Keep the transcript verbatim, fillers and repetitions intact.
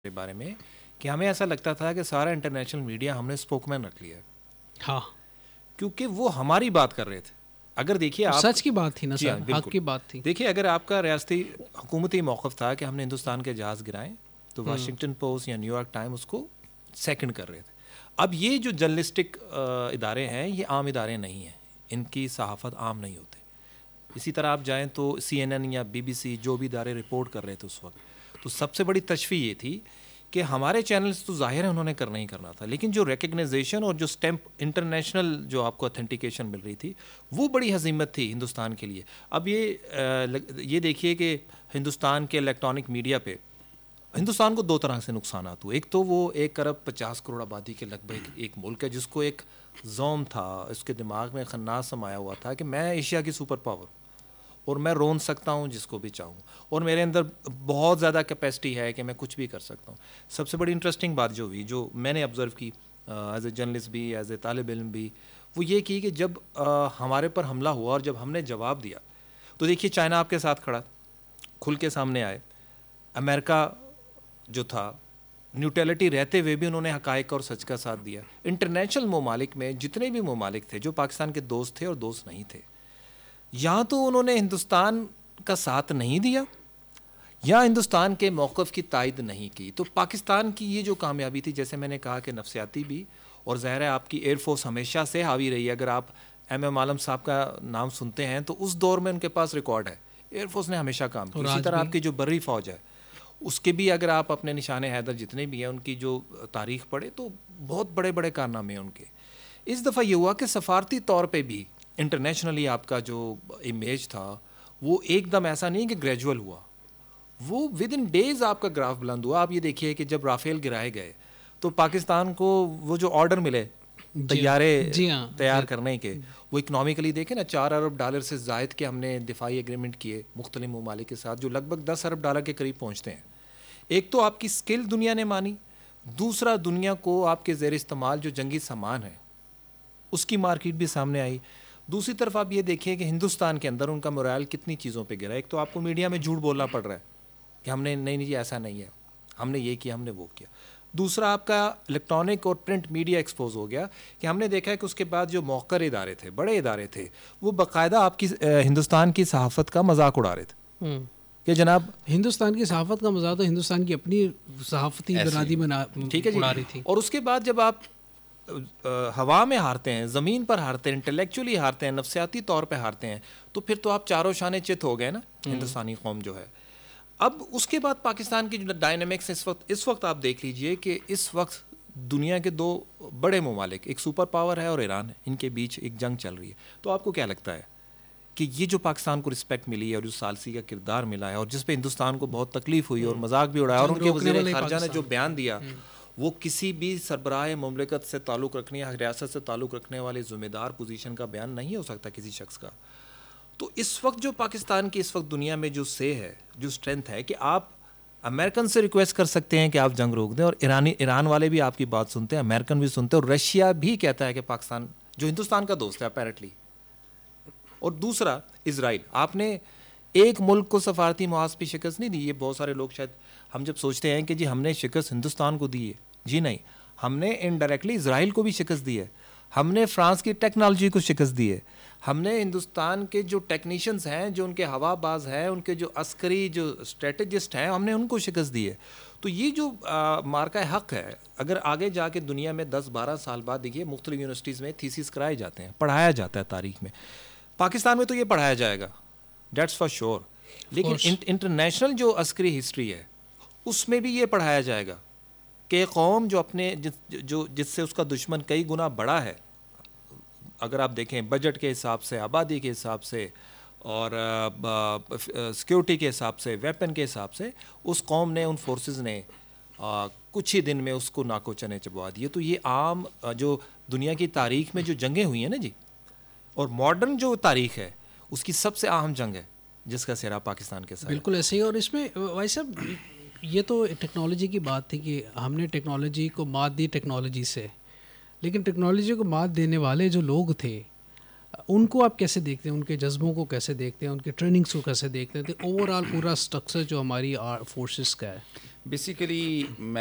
کے بارے میں کہ ہمیں ایسا لگتا تھا کہ سارا انٹرنیشنل میڈیا ہم نے اسپوک مین رکھ لیا ہے. ہاں, کیونکہ وہ ہماری بات کر رہے تھے. اگر دیکھیے آپ سچ کی بات تھی نا جی ہاں سر, حق کی بات تھی. دیکھیے اگر آپ کا ریاستی حکومتی موقف تھا کہ ہم نے ہندوستان کے جہاز گرائیں تو واشنگٹن پوسٹ یا نیو یارک ٹائم اس کو سیکنڈ کر رہے تھے. اب یہ جو جرنلسٹک ادارے ہیں یہ عام ادارے نہیں ہیں, ان کی صحافت عام نہیں ہوتے. اسی طرح آپ جائیں تو سی این این یا بی بی سی جو بھی ادارے رپورٹ کر رہے تھے اس وقت, تو سب سے بڑی تشفیع یہ تھی کہ ہمارے چینلز تو ظاہر ہے انہوں نے کرنا ہی کرنا تھا, لیکن جو ریکگنائزیشن اور جو اسٹیمپ انٹرنیشنل جو آپ کو اتھینٹیکیشن مل رہی تھی وہ بڑی ہزیمت تھی ہندوستان کے لیے. اب یہ یہ دیکھیے کہ ہندوستان کے الیکٹرانک میڈیا پہ ہندوستان کو دو طرح سے نقصانات ہوئے. ایک تو وہ ایک ارب پچاس کروڑ آبادی کے لگ بھگ ایک ملک ہے جس کو ایک زوم تھا, اس کے دماغ میں خناس سمایا ہوا تھا کہ میں ایشیا کی سپر پاور اور میں رون سکتا ہوں جس کو بھی چاہوں, اور میرے اندر بہت زیادہ کیپیسٹی ہے کہ میں کچھ بھی کر سکتا ہوں. سب سے بڑی انٹرسٹنگ بات جو ہوئی, جو میں نے آبزرو کی ایز اے جرنلسٹ بھی ایز اے طالب علم بھی, وہ یہ کی کہ جب ہمارے پر حملہ ہوا اور جب ہم نے جواب دیا تو دیکھیے چائنا آپ کے ساتھ کھڑا, کھل کے سامنے آئے. امریکہ جو تھا نیوٹرلٹی رہتے ہوئے بھی انہوں نے حقائق اور سچ کا ساتھ دیا. انٹرنیشنل ممالک میں جتنے بھی ممالک تھے جو پاکستان کے دوست تھے اور دوست نہیں تھے, یہاں تو انہوں نے ہندوستان کا ساتھ نہیں دیا یا ہندوستان کے موقف کی تائید نہیں کی. تو پاکستان کی یہ جو کامیابی تھی, جیسے میں نے کہا کہ نفسیاتی بھی, اور ظاہر ہے آپ کی ایئر فورس ہمیشہ سے حاوی رہی ہے. اگر آپ ایم ایم عالم صاحب کا نام سنتے ہیں تو اس دور میں ان کے پاس ریکارڈ ہے, ایئر فورس نے ہمیشہ کام کیا. اسی طرح آپ کی جو بری فوج ہے اس کے بھی اگر آپ اپنے نشان حیدر جتنے بھی ہیں ان کی جو تاریخ پڑھے تو بہت بڑے بڑے کارنامے ہیں ان کے. اس دفعہ یہ ہوا کہ سفارتی طور پہ بھی انٹرنیشنلی آپ کا جو امیج تھا وہ ایک دم ایسا نہیں کہ گریجول ہوا, وہ ود ان ڈیز آپ کا گراف بلند ہوا. آپ یہ دیکھیے کہ جب رافیل گرائے گئے تو پاکستان کو وہ جو آرڈر ملے طیارے تیار کرنے کے, وہ اکنامکلی دیکھیں نا, چار ارب ڈالر سے زائد کے ہم نے دفاعی ایگریمنٹ کیے مختلف ممالک کے ساتھ جو لگ بھگ دس ارب ڈالر کے قریب پہنچتے ہیں. ایک تو آپ کی اسکل دنیا نے مانی, دوسرا دنیا کو آپ کے زیر استعمال جو جنگی سامان ہے اس کی مارکیٹ بھی سامنے آئی. دوسری طرف آپ یہ دیکھیں کہ ہندوستان کے اندر ان کا مورائل کتنی چیزوں پہ گرا. ایک تو آپ کو میڈیا میں جھوٹ بولنا پڑ رہا ہے کہ ہم نے نہیں نہیں ایسا نہیں ہے, ہم نے یہ کیا, ہم نے وہ کیا. دوسرا آپ کا الیکٹرانک اور پرنٹ میڈیا ایکسپوز ہو گیا کہ ہم نے دیکھا ہے کہ اس کے بعد جو موقر ادارے تھے, بڑے ادارے تھے, وہ باقاعدہ آپ کی ہندوستان کی صحافت کا مذاق اڑا رہے تھے کہ جناب ہندوستان کی صحافت کا مذاق تو ہندوستان کی اپنی صحافتی برادری بنا اڑا رہی تھی. اور اس کے بعد جب آپ ہوا میں ہارتے ہیں, زمین پر ہارتے ہیں, انٹلیکچولی ہارتے ہیں, نفسیاتی طور پہ ہارتے ہیں, تو پھر تو آپ چاروں شانے چت ہو گئے نا ہندوستانی قوم جو ہے. اب اس کے بعد پاکستان کی جو ڈائنامکس اس وقت اس وقت آپ دیکھ لیجئے کہ اس وقت دنیا کے دو بڑے ممالک, ایک سپر پاور ہے اور ایران ہے, ان کے بیچ ایک جنگ چل رہی ہے. تو آپ کو کیا لگتا ہے کہ یہ جو پاکستان کو رسپیکٹ ملی ہے اور جو ثالثی کا کردار ملا ہے اور جس پہ ہندوستان کو بہت تکلیف ہوئی اور مذاق بھی اڑایا, اور ان کے وزیر خارجہ نے جو بیان دیا وہ کسی بھی سربراہ مملکت سے تعلق رکھنے یا ریاست سے تعلق رکھنے والے ذمہ دار پوزیشن کا بیان نہیں ہو سکتا کسی شخص کا. تو اس وقت جو پاکستان کی اس وقت دنیا میں جو سے ہے, جو اسٹرینتھ ہے, کہ آپ امریکن سے ریکویسٹ کر سکتے ہیں کہ آپ جنگ روک دیں, اور ایرانی ایران والے بھی آپ کی بات سنتے ہیں, امریکن بھی سنتے ہیں, اور رشیا بھی کہتا ہے کہ پاکستان جو ہندوستان کا دوست ہے اپیرنٹلی. اور دوسرا اسرائیل, آپ نے ایک ملک کو سفارتی محاذ پہ شکست نہیں دی. یہ بہت سارے لوگ شاید ہم جب سوچتے ہیں کہ جی ہم نے شکست ہندوستان کو دی ہے, جی نہیں, ہم نے انڈائریکٹلی اسرائیل کو بھی شکست دی ہے. ہم نے فرانس کی ٹیکنالوجی کو شکست دی ہے. ہم نے ہندوستان کے جو ٹیکنیشینز ہیں, جو ان کے ہوا باز ہیں, ان کے جو عسکری جو اسٹریٹجسٹ ہیں, ہم نے ان کو شکست دی ہے. تو یہ جو مارکہ حق ہے, اگر آگے جا کے دنیا میں دس بارہ سال بعد دیکھیے مختلف یونیورسٹیز میں تھیسس کرائے جاتے ہیں, پڑھایا جاتا ہے تاریخ میں, پاکستان میں تو یہ پڑھایا جائے گا, دیٹس فار شیور. لیکن انٹرنیشنل جو عسکری ہسٹری ہے اس میں بھی یہ پڑھایا جائے گا کہ قوم جو اپنے جو جس سے اس کا دشمن کئی گنا بڑا ہے, اگر آپ دیکھیں بجٹ کے حساب سے, آبادی کے حساب سے, اور سیکیورٹی کے حساب سے, ویپن کے حساب سے, اس قوم نے, ان فورسز نے کچھ ہی دن میں اس کو ناکو چنے چبوا دیے. تو یہ عام جو دنیا کی تاریخ میں جو جنگیں ہوئی ہیں نا جی, اور ماڈرن جو تاریخ ہے اس کی سب سے اہم جنگ ہے جس کا سہرا پاکستان کے ساتھ. بالکل ایسے ہی. اور اس میں بھائی صاحب یہ تو ٹیکنالوجی کی بات تھی کہ ہم نے ٹیکنالوجی کو مات دی ٹیکنالوجی سے, لیکن ٹیکنالوجی کو مات دینے والے جو لوگ تھے ان کو آپ کیسے دیکھتے ہیں, ان کے جذبوں کو کیسے دیکھتے ہیں, ان کے ٹریننگس کو کیسے دیکھتے ہیں, اوور آل پورا اسٹرکچر جو ہماری فورسز کا ہے؟ بیسیکلی میں